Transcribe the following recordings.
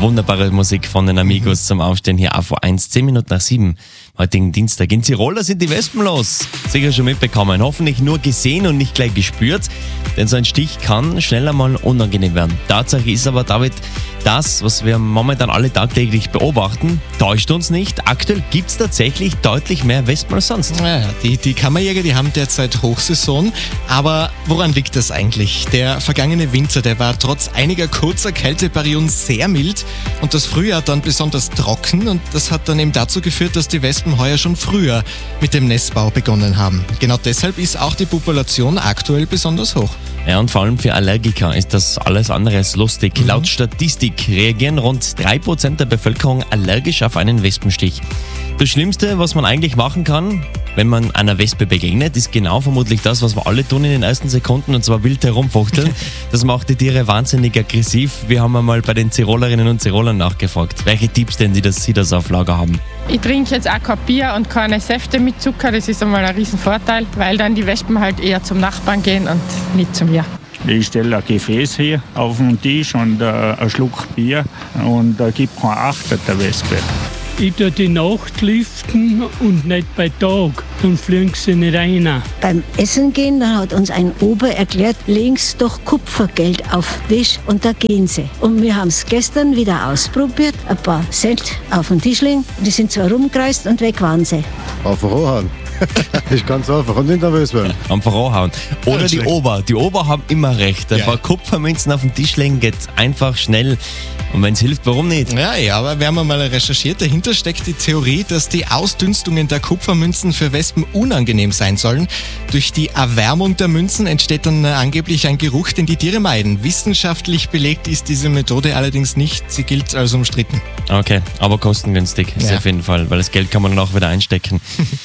Wunderbare Musik von den Amigos zum Aufstehen hier auf 1, 10 Minuten nach 7. Heutigen Dienstag in Tirol, da sind die Wespen los. Sicher schon mitbekommen. Hoffentlich nur gesehen und nicht gleich gespürt. Denn so ein Stich kann schneller mal unangenehm werden. Tatsache ist aber, David, das, was wir momentan alle tagtäglich beobachten, täuscht uns nicht. Aktuell gibt es tatsächlich deutlich mehr Wespen als sonst. Ja, die Kammerjäger, die haben derzeit Hochsaison. Aber woran liegt das eigentlich? Der vergangene Winter, der war trotz einiger kurzer Kälteperioden sehr mild und das Frühjahr dann besonders trocken. Und das hat dann eben dazu geführt, dass die Wespen heuer schon früher mit dem Nestbau begonnen haben. Genau deshalb ist auch die Population aktuell besonders hoch. Ja, und vor allem für Allergiker ist das alles andere als lustig. Laut Statistik reagieren rund 3% der Bevölkerung allergisch auf einen Wespenstich. Das Schlimmste, was man eigentlich machen kann, wenn man einer Wespe begegnet, ist genau vermutlich das, was wir alle tun in den ersten Sekunden, und zwar wild herumfuchteln. Das macht die Tiere wahnsinnig aggressiv. Wir haben einmal bei den Tirolerinnen und Tirolern nachgefragt, welche Tipps denn sie das auf Lager haben. Ich trinke jetzt auch kein Bier und keine Säfte mit Zucker, das ist einmal ein Riesenvorteil, weil dann die Wespen halt eher zum Nachbarn gehen und nicht zu mir. Ich stelle ein Gefäß hier auf den Tisch und einen Schluck Bier und da gibt kein Achter der Wespe. Ich tue die Nacht lüften und nicht bei Tag, dann fliegen sie nicht rein. Beim Essen gehen, da hat uns ein Ober erklärt, legen Sie doch Kupfergeld auf den Tisch und da gehen sie. Und wir haben es gestern wieder ausprobiert, ein paar Cent auf den Tisch legen, die sind zwar rumgereist und weg waren sie. Einfach anhauen. Ist ganz einfach und nicht nervös werden. Einfach anhauen. Oder die Ober. Die Ober haben immer recht. Ein paar Kupfermünzen auf den Tisch legen geht einfach schnell. Und wenn es hilft, warum nicht? Ja, aber wir haben mal recherchiert. Dahinter steckt die Theorie, dass die Ausdünstungen der Kupfermünzen für Wespen unangenehm sein sollen. Durch die Erwärmung der Münzen entsteht dann angeblich ein Geruch, den die Tiere meiden. Wissenschaftlich belegt ist diese Methode allerdings nicht. Sie gilt als umstritten. Okay, aber kostengünstig ist auf jeden Fall, weil das Geld kann man dann auch wieder einstecken.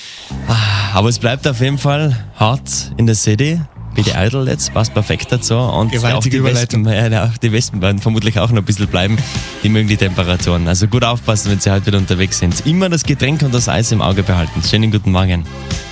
Aber es bleibt auf jeden Fall hart in der City. Billy Idol jetzt passt perfekt dazu. Und auch die Wespen, die Wespen werden vermutlich auch noch ein bisschen bleiben. Die mögen die Temperaturen. Also gut aufpassen, wenn sie heute wieder unterwegs sind. Immer das Getränk und das Eis im Auge behalten. Schönen guten Morgen.